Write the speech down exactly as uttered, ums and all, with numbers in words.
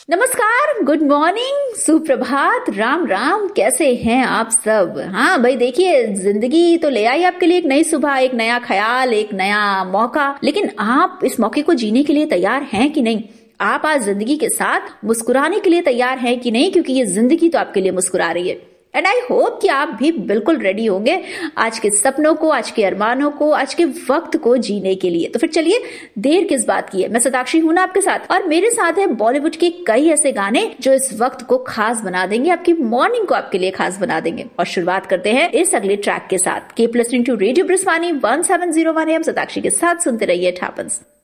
नमस्कार, good morning, सुप्रभात, राम राम। कैसे हैं आप सब? हाँ भाई, देखिए जिंदगी तो ले आई आपके लिए एक नई सुबह, एक नया ख्याल, एक नया मौका। लेकिन आप इस मौके को जीने के लिए तैयार हैं कि नहीं? आप आज जिंदगी के साथ मुस्कुराने के लिए तैयार हैं कि नहीं? क्योंकि ये जिंदगी तो आपके लिए मुस्कुरा रही है। एंड आई होप कि आप भी बिल्कुल रेडी होंगे आज के सपनों को, आज के अरमानों को, आज के वक्त को जीने के लिए। तो फिर चलिए, देर किस बात की है। मैं सताक्षी हूं ना आपके साथ, और मेरे साथ है बॉलीवुड के कई ऐसे गाने जो इस वक्त को खास बना देंगे, आपकी मॉर्निंग को आपके लिए खास बना देंगे। और शुरुआत करते हैं इस अगले ट्रैक के साथ। Keep listening to radio ब्रिस्वानी one seven zero one M. Satakshi के साथ सुनते रहिए ठा पन्स।